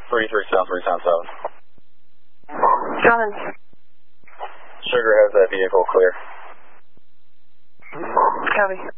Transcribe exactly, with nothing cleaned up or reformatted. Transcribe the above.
three three seven three seven seven. John. Sugar has that vehicle clear. Copy.